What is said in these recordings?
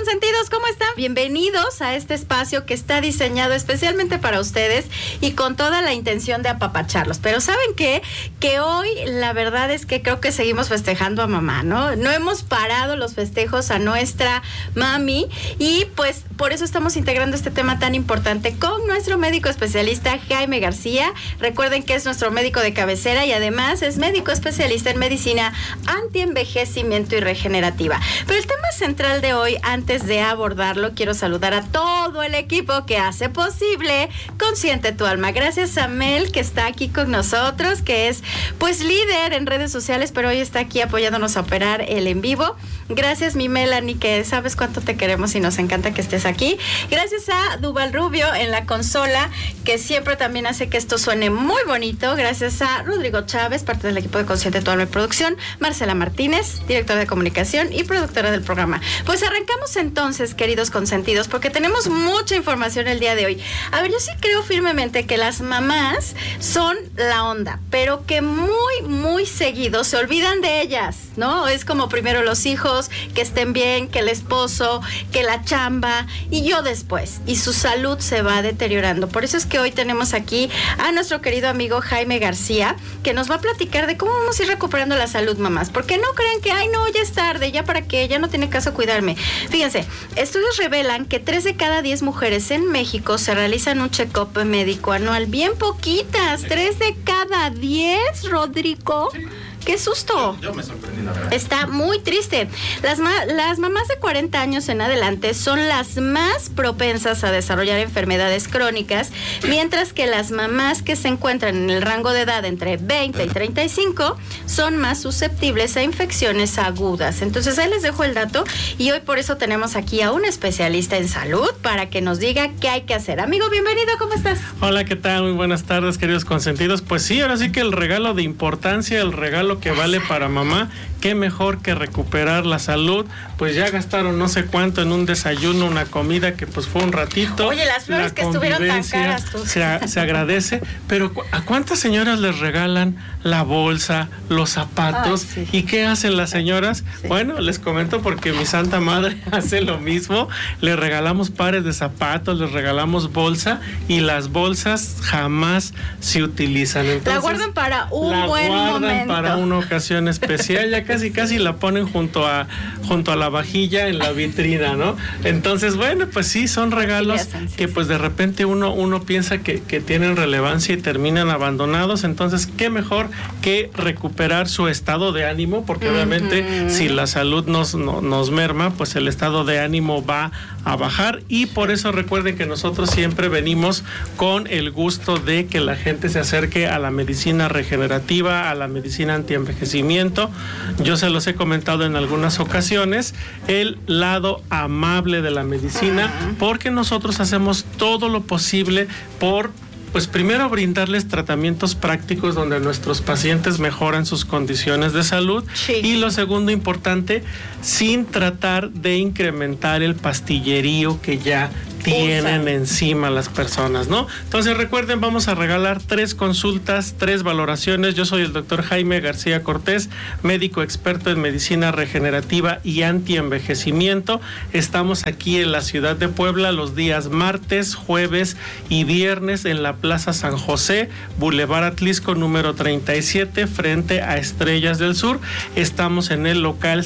consentidos, ¿cómo están? Bienvenidos a este espacio que está diseñado especialmente para ustedes y con toda la intención de apapacharlos. Pero ¿saben qué? Que hoy la verdad es que creo que seguimos festejando a mamá, ¿no? No hemos parado los festejos a nuestra mami y pues por eso estamos integrando este tema tan importante con nuestro médico especialista Jaime García. Recuerden que es nuestro médico de cabecera y además es médico especialista en medicina antienvejecimiento y regenerativa. Pero el tema central de hoy, antes de abordarlo, quiero saludar a todo el equipo que hace posible Consiente tu Alma. Gracias a Mel, que está aquí con nosotros, que es pues líder en redes sociales, pero hoy está aquí apoyándonos a operar el en vivo. Gracias, mi Melanie, que sabes cuánto te queremos y nos encanta que estés aquí. Gracias a Duval Rubio en la consola, que siempre también hace que esto suene muy bonito. Gracias a Rodrigo Chávez, parte del equipo de Consiente tu Alma y Producción. Marcela Martínez, directora de comunicación y productora del programa. Pues arrancamos entonces, queridos consentidos, porque tenemos mucha información el día de hoy. A ver, yo sí creo firmemente que las mamás son la onda, pero que muy seguido se olvidan de ellas, ¿no? Es como primero los hijos, que estén bien, que el esposo, que la chamba, y yo después. Y su salud se va deteriorando. Por eso es que hoy tenemos aquí a nuestro querido amigo Jaime García, que nos va a platicar de cómo vamos a ir recuperando la salud, mamás. Porque no crean que, ay, no, ya es tarde, ya para qué, ya no tiene caso cuidarme. Fíjense, estudios revelan que 3 de cada 10 mujeres en México se realizan un check-up médico anual. Bien poquitas, 3 de cada 10, Rodrigo. Sí. ¡Qué susto! Yo me sorprendí, la verdad. Está muy triste. Las mamás de 40 años en adelante son las más propensas a desarrollar enfermedades crónicas, mientras que las mamás que se encuentran en el rango de edad entre 20 y 35 son más susceptibles a infecciones agudas. Entonces, ahí les dejo el dato y hoy por eso tenemos aquí a un especialista en salud para que nos diga qué hay que hacer. Amigo, bienvenido, ¿cómo estás? Hola, ¿qué tal? Muy buenas tardes, queridos consentidos. Pues sí, ahora sí que el regalo de importancia, el regalo que vale para mamá, qué mejor que recuperar la salud. Pues ya gastaron no sé cuánto en un desayuno, una comida que pues fue un ratito. Oye, las flores que estuvieron tan caras tú. Se agradece, pero ¿a cuántas señoras les regalan la bolsa, los zapatos? Ay, sí. ¿Y qué hacen las señoras? Sí. Bueno, les comento porque mi santa madre hace lo mismo. Les regalamos pares de zapatos, les regalamos bolsa y las bolsas jamás se utilizan. Entonces, la guardan para un buen momento. Para una ocasión especial, ya casi la ponen junto a la vajilla en la vitrina, ¿no? Entonces, bueno, pues sí, son regalos que pues de repente uno piensa que tienen relevancia y terminan abandonados. Entonces, qué mejor que recuperar su estado de ánimo, porque obviamente si la salud nos merma, pues el estado de ánimo va a bajar, y por eso recuerden que nosotros siempre venimos con el gusto de que la gente se acerque a la medicina regenerativa, a la medicina antienvejecimiento. Yo se los he comentado en algunas ocasiones, el lado amable de la medicina, porque nosotros hacemos todo lo posible por pues primero brindarles tratamientos prácticos donde nuestros pacientes mejoran sus condiciones de salud, sí. Y lo segundo importante, sin tratar de incrementar el pastillerío que ya tienen encima las personas, ¿no? Entonces recuerden, vamos a regalar 3 consultas, 3 valoraciones. Yo soy el doctor Jaime García Cortés, médico experto en medicina regenerativa y antienvejecimiento. Estamos aquí en la ciudad de Puebla los días martes, jueves y viernes en la Plaza San José, Boulevard Atlisco número 37, frente a Estrellas del Sur. Estamos en el local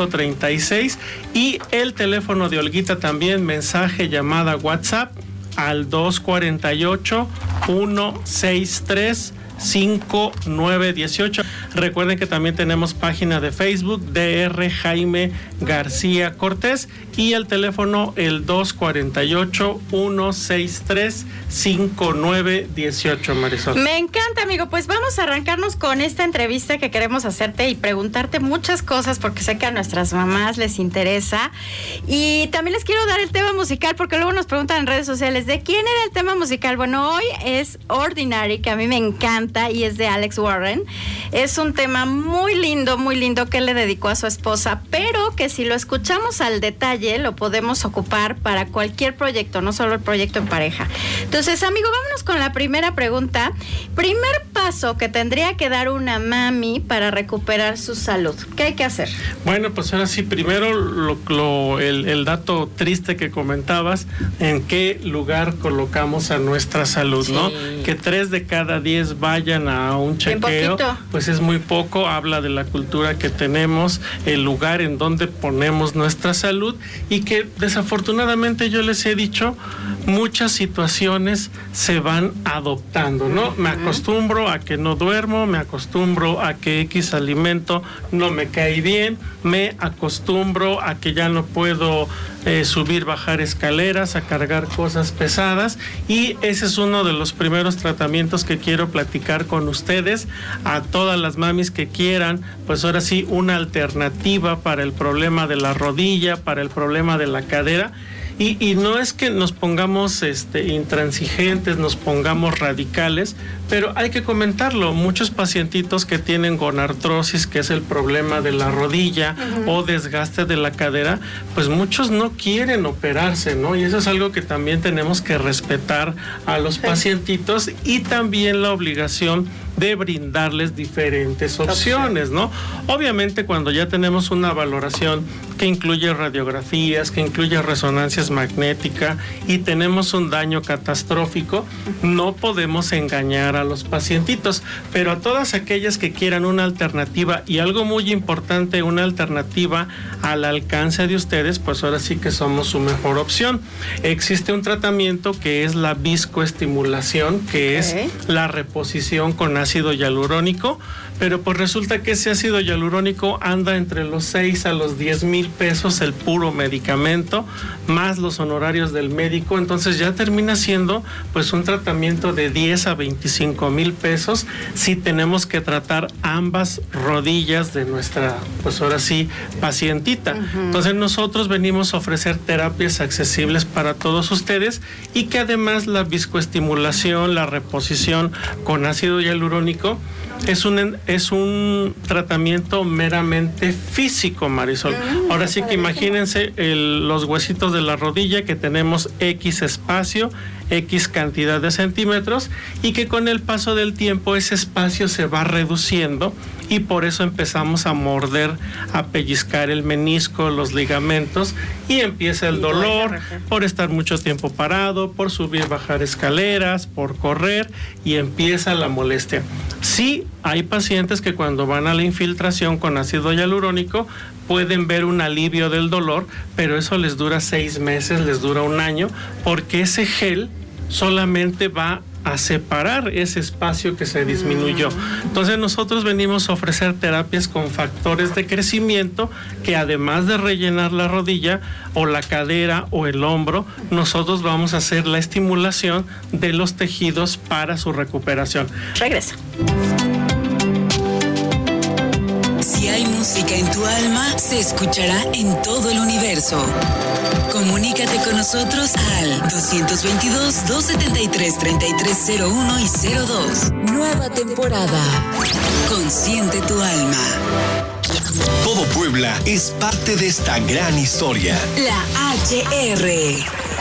136 y el teléfono de Olguita también, mensaje, llamada, WhatsApp al 248-163-5918. Recuerden que también tenemos página de Facebook, DR Jaime García Cortés, y el teléfono el 248-163-5918, Marisol. Me encanta, amigo. Pues vamos a arrancarnos con esta entrevista que queremos hacerte y preguntarte muchas cosas porque sé que a nuestras mamás les interesa. Y también les quiero dar el tema musical porque luego nos preguntan en redes sociales, ¿de quién era el tema musical? Bueno, hoy es Ordinary, que a mí me encanta y es de Alex Warren. Es un tema muy lindo que le dedicó a su esposa, pero que si lo escuchamos al detalle lo podemos ocupar para cualquier proyecto, no solo el proyecto en pareja. Entonces, amigo, vámonos con la primera pregunta. Primer paso que tendría que dar una mami para recuperar su salud. ¿Qué hay que hacer? Bueno, pues ahora sí, primero el dato triste que comentabas, en qué lugar colocamos a nuestra salud, ¿no? Que 3 de cada 10 vayan a un chequeo, pues es muy poco. Habla de la cultura que tenemos, el lugar en donde ponemos nuestra salud, y que desafortunadamente yo les he dicho, muchas situaciones se van adoptando, ¿no? Me acostumbro a que no duermo, me acostumbro a que X alimento no me cae bien, me acostumbro a que ya no puedo subir, bajar escaleras, a cargar cosas pesadas, y ese es uno de los primeros tratamientos que quiero platicar con ustedes. A todas las mamis que quieran, pues ahora sí, una alternativa para el problema de la rodilla, para el problema de la cadera. Y no es que nos pongamos intransigentes, nos pongamos radicales, pero hay que comentarlo. Muchos pacientitos que tienen gonartrosis, que es el problema de la rodilla, o desgaste de la cadera, pues muchos no quieren operarse, ¿no? Y eso es algo que también tenemos que respetar a los pacientitos, y también la obligación de brindarles diferentes opciones, ¿no? Obviamente, cuando ya tenemos una valoración que incluye radiografías, que incluye resonancias magnéticas, y tenemos un daño catastrófico, no podemos engañar a los pacientitos. Pero a todas aquellas que quieran una alternativa, y algo muy importante, una alternativa al alcance de ustedes, pues ahora sí que somos su mejor opción. Existe un tratamiento que es la viscoestimulación, que es la reposición con ácido hialurónico, pero pues resulta que ese ácido hialurónico anda entre los 6 a los 10,000 pesos el puro medicamento, más los honorarios del médico. Entonces ya termina siendo pues un tratamiento de 10 a 25,000 pesos si tenemos que tratar ambas rodillas de nuestra, pues ahora sí, pacientita. Entonces nosotros venimos a ofrecer terapias accesibles para todos ustedes, y que además la viscoestimulación, la reposición con ácido hialurónico, es un tratamiento meramente físico, Marisol. Ahora sí que imagínense los huesitos de la rodilla, que tenemos X espacio, X cantidad de centímetros, y que con el paso del tiempo ese espacio se va reduciendo, y por eso empezamos a morder, a pellizcar el menisco, los ligamentos, y empieza el dolor por estar mucho tiempo parado, por subir, bajar escaleras, por correr, y empieza la molestia. Sí, hay pacientes que cuando van a la infiltración con ácido hialurónico pueden ver un alivio del dolor, pero eso les dura 6 meses, les dura 1 año, porque ese gel solamente va a separar ese espacio que se disminuyó. Entonces nosotros venimos a ofrecer terapias con factores de crecimiento, que además de rellenar la rodilla o la cadera o el hombro, nosotros vamos a hacer la estimulación de los tejidos para su recuperación. Regresa. Si hay música en tu alma, se escuchará en todo el universo. Comunícate con nosotros al 222-273-3301 y 02. Nueva temporada. Consiente tu alma. Todo Puebla es parte de esta gran historia. La HR.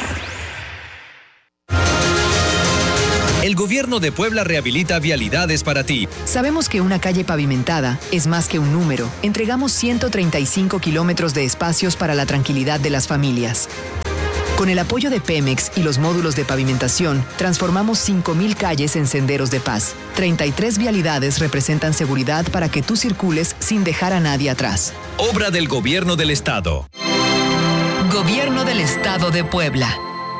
El gobierno de Puebla rehabilita vialidades para ti. Sabemos que una calle pavimentada es más que un número. Entregamos 135 kilómetros de espacios para la tranquilidad de las familias. Con el apoyo de Pemex y los módulos de pavimentación, transformamos 5,000 calles en senderos de paz. 33 vialidades representan seguridad para que tú circules sin dejar a nadie atrás. Obra del Gobierno del Estado. Gobierno del Estado de Puebla.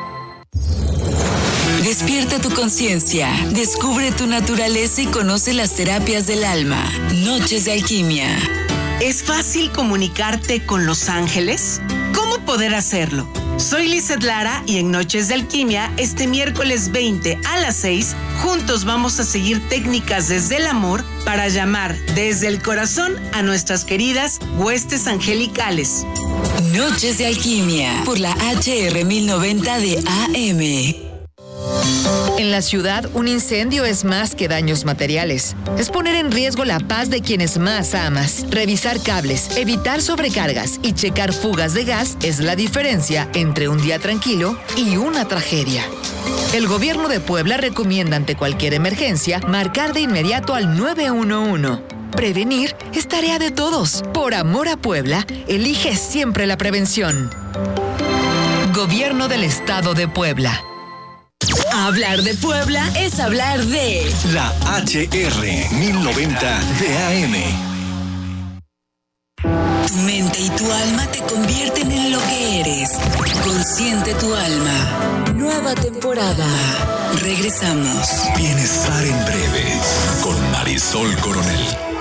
Despierta tu conciencia, descubre tu naturaleza y conoce las terapias del alma. Noches de alquimia. ¿Es fácil comunicarte con los ángeles? ¿Cómo poder hacerlo? Soy Lizeth Lara, y en Noches de Alquimia, este miércoles 20 a las 6, juntos vamos a seguir técnicas desde el amor para llamar desde el corazón a nuestras queridas huestes angelicales. Noches de Alquimia por la HR 1090 de AM. En la ciudad, un incendio es más que daños materiales. Es poner en riesgo la paz de quienes más amas. Revisar cables, evitar sobrecargas y checar fugas de gas es la diferencia entre un día tranquilo y una tragedia. El gobierno de Puebla recomienda ante cualquier emergencia marcar de inmediato al 911. Prevenir es tarea de todos. Por amor a Puebla, elige siempre la prevención. Gobierno del Estado de Puebla. Hablar de Puebla es hablar de La HR 1090 de AM. Tu mente y tu alma te convierten en lo que eres. Consciente tu alma. Nueva temporada. Regresamos. Bienestar en breve con Marisol Coronel.